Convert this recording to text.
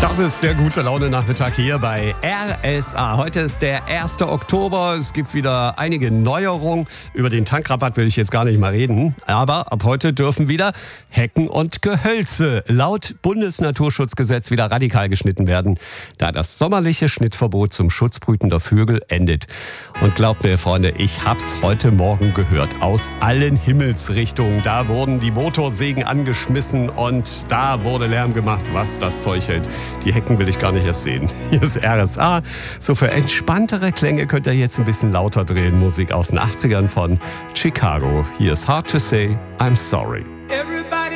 Das ist der gute Laune-Nachmittag hier bei RSA. Heute ist der 1. Oktober. Es gibt wieder einige Neuerungen. Über den Tankrabatt will ich jetzt gar nicht mal reden. Aber ab heute dürfen wieder Hecken und Gehölze laut Bundesnaturschutzgesetz wieder radikal geschnitten werden, da das sommerliche Schnittverbot zum Schutz brütender Vögel endet. Und glaubt mir, Freunde, ich hab's heute Morgen gehört. Aus allen Himmelsrichtungen. Da wurden die Motorsägen angeschmissen und da wurde Lärm gemacht, was das Zeug hält. Die Hecken will ich gar nicht erst sehen. Hier ist RSA. So für entspanntere Klänge könnt ihr jetzt ein bisschen lauter drehen. Musik aus den 80ern von Chicago. Hier ist Hard to Say I'm Sorry.